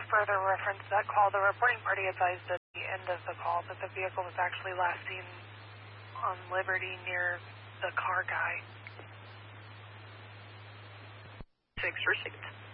further reference to that call, the reporting party advised at the end of the call that the vehicle was actually last seen on Liberty near the car guy. 6 received.